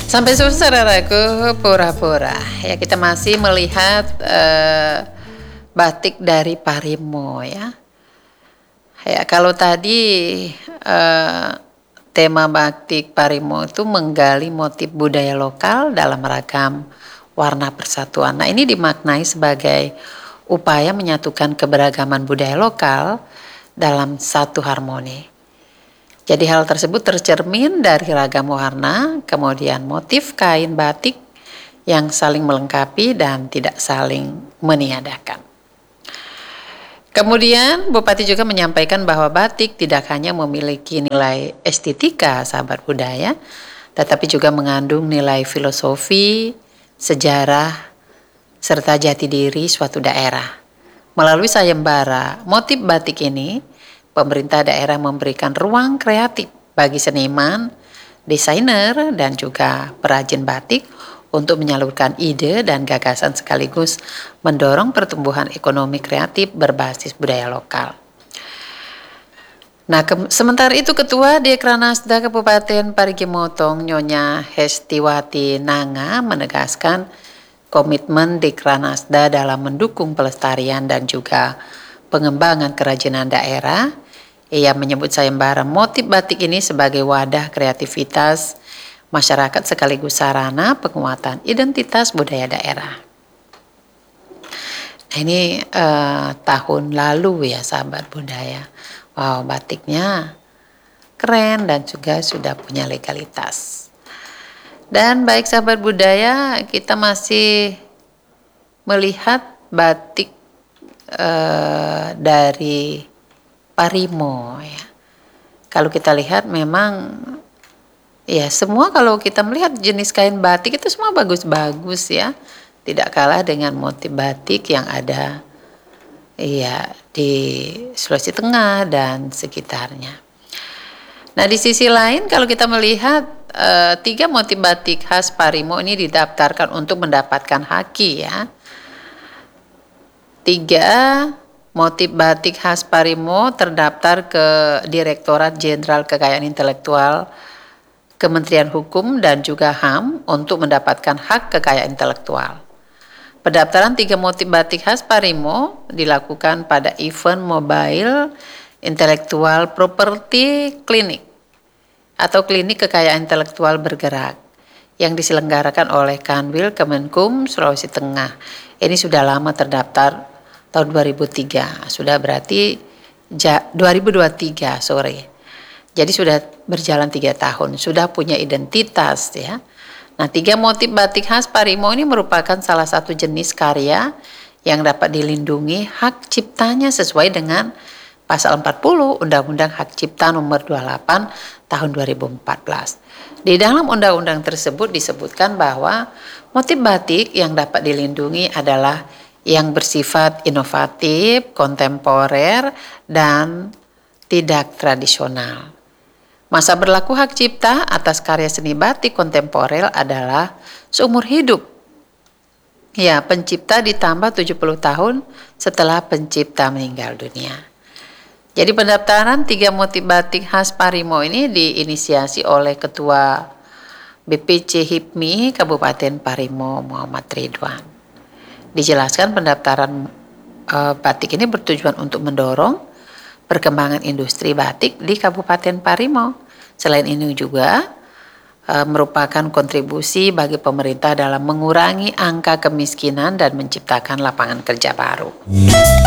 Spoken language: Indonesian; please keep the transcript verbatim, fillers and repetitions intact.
Sampai selesai saudaraku, pura-pura. Ya, kita masih melihat uh, batik dari Parimo ya. Ya, kalau tadi uh, tema batik Parimo itu menggali motif budaya lokal dalam ragam warna persatuan. Nah, ini dimaknai sebagai upaya menyatukan keberagaman budaya lokal dalam satu harmoni. Jadi hal tersebut tercermin dari ragam warna, kemudian motif kain batik yang saling melengkapi dan tidak saling meniadakan. Kemudian Bupati juga menyampaikan bahwa batik tidak hanya memiliki nilai estetika sahabat budaya, tetapi juga mengandung nilai filosofi, sejarah, serta jati diri suatu daerah. Melalui sayembara motif batik ini, pemerintah daerah memberikan ruang kreatif bagi seniman, desainer, dan juga perajin batik untuk menyalurkan ide dan gagasan sekaligus mendorong pertumbuhan ekonomi kreatif berbasis budaya lokal. Nah, ke- sementara itu Ketua Dekranasda Kabupaten Parigi Motong Nyonya Hestiwati Nanga menegaskan komitmen Dekranasda dalam mendukung pelestarian dan juga pengembangan kerajinan daerah. Ia menyebut sayembara motif batik ini sebagai wadah kreativitas masyarakat sekaligus sarana penguatan identitas budaya daerah. Nah, ini eh, tahun lalu ya sahabat budaya. Wow, batiknya keren dan juga sudah punya legalitas. Dan baik sahabat budaya, kita masih melihat batik eh, dari Parimo ya. Kalau kita lihat memang ya semua, kalau kita melihat jenis kain batik itu semua bagus-bagus ya. Tidak kalah dengan motif batik yang ada ya di Sulawesi Tengah dan sekitarnya. Nah, di sisi lain kalau kita melihat eh, tiga motif batik khas Parimo ini didaftarkan untuk mendapatkan haki ya. Tiga motif batik khas Parimo terdaftar ke Direktorat Jenderal Kekayaan Intelektual Kementerian Hukum dan juga H A M untuk mendapatkan hak kekayaan intelektual. Pendaftaran tiga motif batik khas Parimo dilakukan pada event Mobile Intellectual Property Clinic atau Klinik Kekayaan Intelektual Bergerak yang diselenggarakan oleh Kanwil Kemenkum Sulawesi Tengah. Ini sudah lama terdaftar tahun dua ribu tiga, sudah berarti dua ribu dua puluh tiga sore. Jadi sudah berjalan tiga tahun, sudah punya identitas ya. Nah, tiga motif batik khas Parimo ini merupakan salah satu jenis karya yang dapat dilindungi hak ciptanya sesuai dengan pasal empat puluh Undang-Undang Hak Cipta nomor dua puluh delapan tahun dua ribu empat belas. Di dalam undang-undang tersebut disebutkan bahwa motif batik yang dapat dilindungi adalah yang bersifat inovatif, kontemporer, dan tidak tradisional. Masa berlaku hak cipta atas karya seni batik kontemporer adalah seumur hidup. Ya, pencipta ditambah tujuh puluh tahun setelah pencipta meninggal dunia. Jadi pendaftaran tiga motif batik khas Parimo ini diinisiasi oleh Ketua B P C HIPMI Kabupaten Parimo Muhammad Ridwan. Dijelaskan pendaftaran e, batik ini bertujuan untuk mendorong perkembangan industri batik di Kabupaten Parimo. Selain ini juga e, merupakan kontribusi bagi pemerintah dalam mengurangi angka kemiskinan dan menciptakan lapangan kerja baru.